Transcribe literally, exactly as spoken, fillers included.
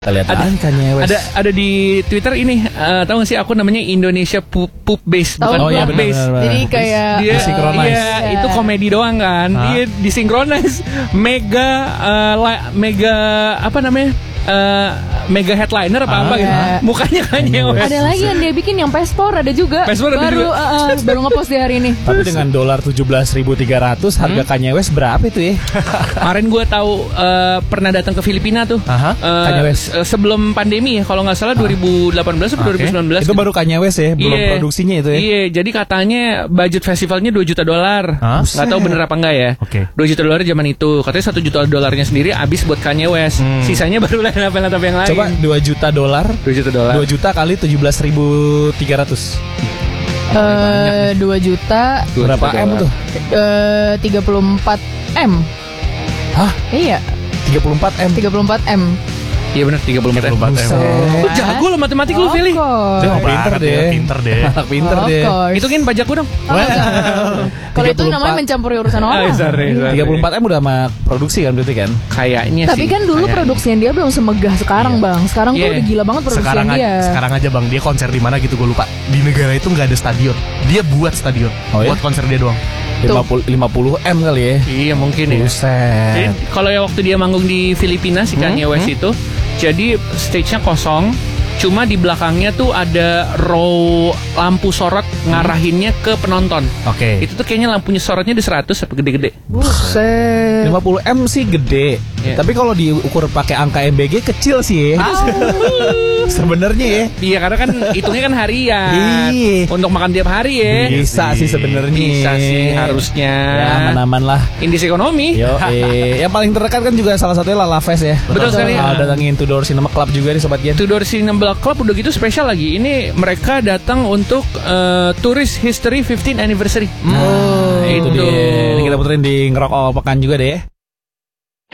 Kita lihat ada, Kanye West. ada ada di Twitter ini, uh, tahu nggak sih aku namanya Indonesia Poop, Poop Base, bukan oh, iya, Poop benar, Base. benar, benar. Jadi kayak Dia, Disinkronize. iya, itu komedi doang kan. Hah? Dia disinkronize mega uh, la- mega apa namanya? Uh, mega headliner apa Ah, apa gitu. iya. Mukanya Kanye West. ada lagi yang dia bikin yang Pespor ada juga. Pespor ada baru juga. uh, uh, baru ngepost di hari ini. Tapi dengan dolar tujuh belas ribu tiga ratus harga Kanye West berapa itu ya? Kemarin gue tahu uh, pernah datang ke Filipina tuh. Aha, Uh, Kanye West. se- sebelum pandemi ya, kalau nggak salah dua ribu delapan belas atau dua ribu sembilan belas. Itu baru Kanye West ya, belum Iya. produksinya itu ya. Iya, jadi katanya budget festivalnya dua juta dolar. Hah? Nggak tahu bener apa enggak ya. Oke. dua juta dolar zaman itu. Katanya satu juta dolarnya sendiri habis buat Kanye West. Hmm. Sisanya baru line up line up yang lain. Coba dua juta dolar, dua juta dolar. dua juta kali tujuh belas ribu tiga ratus. Eh, dua juta Dua Berapa juta M dolar. tuh? eh, tiga puluh empat M. Hah? Iya, tiga puluh empat M. tiga puluh empat M. Iya benar tiga puluh empat. Buset. Lu jago lo matematik lu, Fili. Of Dia course. pinter banget deh. ya, pinter deh. Anak pinter Of deh. course. Hitungin pajak gue dong. Oh, enggak. Kalau itu tiga puluh empat. namanya mencampuri urusan Ah, orang. sorry, sorry. tiga puluh empat M udah sama produksi kan berarti kan? Kayaknya Tapi sih. kan dulu Kayaknya. produksinya dia belum semegah sekarang, Bang. Sekarang tuh Iya. udah gila banget produksinya Sekarang dia. aja, sekarang aja bang, dia konser di mana gitu gue lupa. Di negara itu nggak ada stadion, dia buat stadion, Oh, ya? buat konser dia doang. lima puluh, lima puluh M kali ya. Iya mungkin ya. Jadi Buset. kalau ya waktu dia manggung di Filipina si Kanye West itu, jadi stage-nya kosong, cuma di belakangnya tuh ada row lampu sorot ngarahinnya ke penonton. Oke. Itu tuh kayaknya lampunya sorotnya di seratus apa gede-gede. Buset. lima puluh M sih gede. Iya. Tapi kalau diukur pakai angka M B G kecil sih ya. Sebenarnya ya. Iya karena kan hitungnya kan harian. Iya. Untuk makan tiap hari ya. Bisa sih sebenarnya. Bisa sih harusnya. Ya aman-aman lah. Indis ekonomi. Yo, eh. Yang paling terdekat kan juga salah satunya Lala Fest ya. Betul sekali. Ah, datangin Tudor Cinema Club juga nih Sobat Gen. Tudor Cinema Club udah gitu spesial lagi. Ini mereka datang untuk uh, Tourist History fifteenth Anniversary. Oh, itu itu. dia. Ini kita puterin di Ngerok Awal Pekan juga deh.